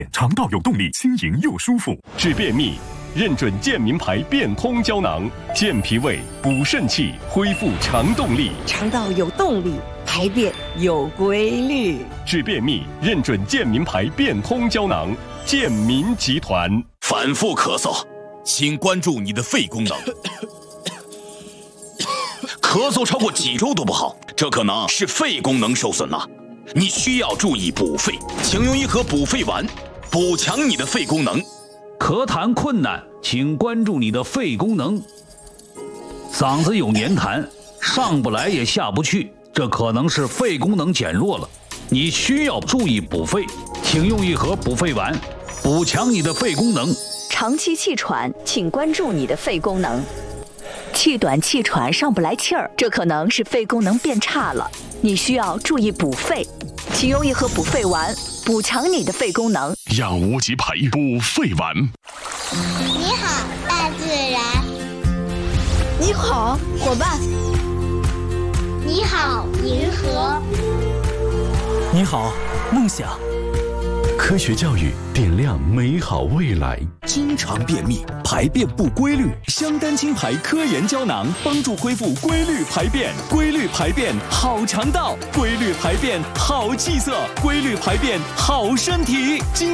肠道有动力，轻盈又舒服。 治便秘，认准健民牌变通胶囊，健脾胃、补肾气，恢复肠动力。 肠道有动力，排便有规律。 治便秘，认准健民牌变通胶囊，健民集团。 反复咳嗽，请关注你的肺功能。咳嗽超过几周都不好，这可能是肺功能受损了。你需要注意补肺，请用一盒补肺丸，补强你的肺功能。 咳痰困难，请关注你的肺功能。嗓子有黏痰，上不来也下不去，这可能是肺功能减弱了。你需要注意补肺，请用一盒补肺丸，补强你的肺功能。 长期气喘，请关注你的肺功能。气短气喘上不来气儿，这可能是肺功能变差了，你需要注意补肺，请用一盒补肺丸，补强你的肺功能。 养无极牌补肺丸。 你好，大自然。 你好，伙伴。 你好，银河。 你好，梦想。 科学教育点亮美好未来。 经常便秘，排便不规律，香丹青牌科研胶囊帮助恢复规律排便。规律排便好肠道，规律排便好气色，规律排便好身体。